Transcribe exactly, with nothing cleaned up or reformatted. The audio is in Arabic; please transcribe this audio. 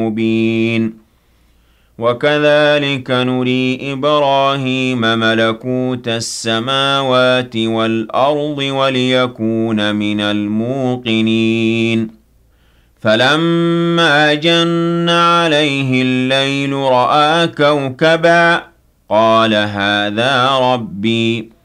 مُبِينٌ وَكَذَلِكَ نُرِي إِبْرَاهِيمَ مَلَكُوتَ السَّمَاوَاتِ وَالْأَرْضِ وَلِيَكُونَ مِنَ الْمُوقِنِينَ فَلَمَّا جَنَّ عَلَيْهِ اللَّيْلُ رَأَىٰ كَوْكَبًا قَالَ هَٰذَا رَبِّي